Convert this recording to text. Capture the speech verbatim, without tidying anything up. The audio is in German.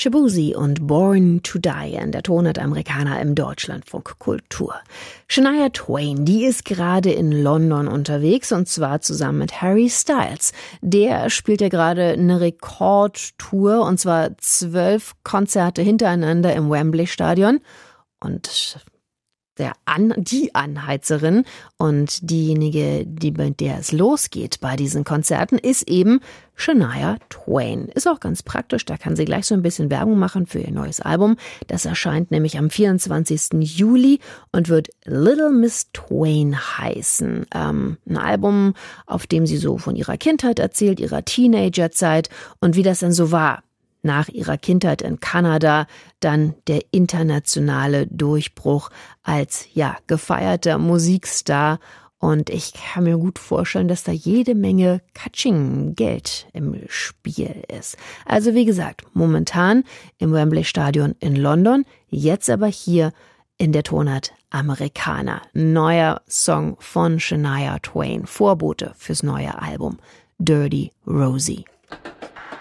Shaboozey und Born to Die in der Tonart Americana im Deutschlandfunk Kultur. Shania Twain, die ist gerade in London unterwegs und zwar zusammen mit Harry Styles. Der spielt ja gerade eine Rekordtour und zwar zwölf Konzerte hintereinander im Wembley-Stadion und der An- die Anheizerin und diejenige, die mit der es losgeht bei diesen Konzerten, ist eben Shania Twain. Ist auch ganz praktisch, da kann sie gleich so ein bisschen Werbung machen für ihr neues Album. Das erscheint nämlich am vierundzwanzigsten Juli und wird Little Miss Twain heißen. Ähm, ein Album, auf dem sie so von ihrer Kindheit erzählt, ihrer Teenagerzeit und wie das dann so war. Nach ihrer Kindheit in Kanada dann der internationale Durchbruch als, ja, gefeierter Musikstar. Und ich kann mir gut vorstellen, dass da jede Menge Katsching-Geld im Spiel ist. Also wie gesagt, momentan im Wembley-Stadion in London, jetzt aber hier in der Tonart Americana. Neuer Song von Shania Twain, Vorbote fürs neue Album Dirty Rosie.